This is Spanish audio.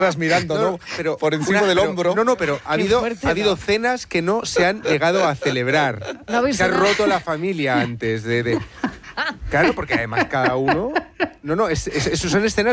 Vas mirando, ¿no? Pero por encima del hombro. Pero ha Qué habido, fuerte, ha habido ¿no? cenas que no se han llegado a celebrar. ¿No habéis Se ha cenado? roto la familia antes de... Claro, porque además cada uno... No, eso son escenas